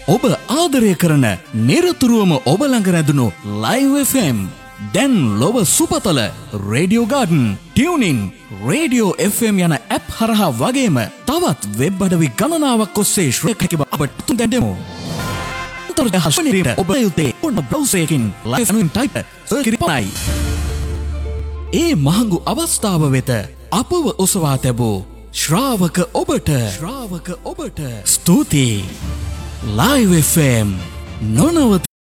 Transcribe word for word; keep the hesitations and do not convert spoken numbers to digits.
ඔබ ආදරය කරන නිරතුරුවම ඔබ ළඟ රැඳුණු Live එෆ් එම් දැන් ලොව සුපතල radio garden tuning radio F M යන ඇප් හරහා වගේම තවත් වෙබ් අඩවි ගණනාවක් ඔස්සේ ශ්‍රේක හැකිව අපට තුන් දැන්දෙමු. අන්තර්ජාලයට ඔබ යුත්තේ ඔන්න බ්‍රවුසර් එකකින් Live එෆ් එම් ටයිප් කරපයි. ඒ මහඟු අවස්ථාව වෙත අපව ඔසවා තැබූ ශ්‍රාවක ඔබට ශ්‍රාවක ඔබට ස්තුතියි. Live F M නොනවත